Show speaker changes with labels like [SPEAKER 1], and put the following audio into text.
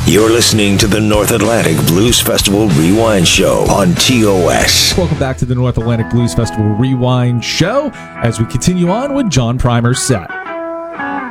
[SPEAKER 1] You're listening to the North Atlantic Blues Festival Rewind Show on TOS.
[SPEAKER 2] Welcome back to the North Atlantic Blues Festival Rewind Show as we continue on with John Primer's set.